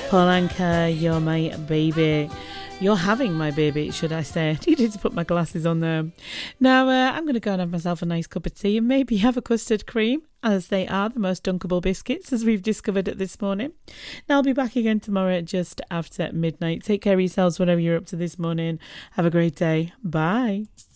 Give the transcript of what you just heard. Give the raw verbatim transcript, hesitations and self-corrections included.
Paul Anka, you're my baby. You're having my baby, should I say. I needed to put my glasses on there. Now, uh, I'm going to go and have myself a nice cup of tea and maybe have a custard cream, as they are the most dunkable biscuits, as we've discovered it this morning. Now, I'll be back again tomorrow just after midnight. Take care of yourselves, whatever you're up to this morning. Have a great day. Bye.